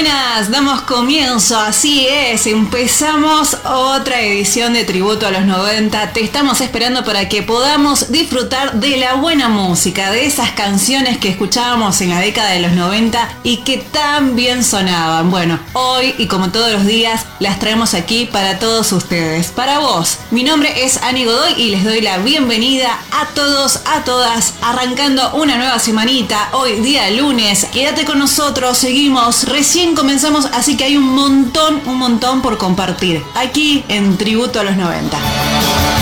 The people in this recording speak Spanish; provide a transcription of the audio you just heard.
buenas, damos comienzo, así es, empezamos otra edición de Tributo a los 90, te estamos esperando para que podamos disfrutar de la buena música, de esas canciones que escuchábamos en la década de los 90 y que tan bien sonaban. Bueno, hoy y como todos los días las traemos aquí para todos ustedes, para vos. Mi nombre es Ani Godoy y les doy la bienvenida a todos, a todas, arrancando una nueva semanita, hoy día lunes. Quédate con nosotros, seguimos, recién comenzamos, así que hay un montón por compartir aquí en Tributo a los 90.